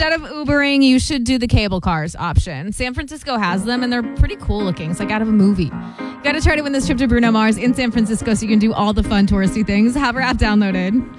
instead of Ubering, you should do the cable cars option. San Francisco has them, and they're pretty cool looking. It's like out of a movie. You got to try to win this trip to Bruno Mars in San Francisco so you can do all the fun touristy things. Have our app downloaded.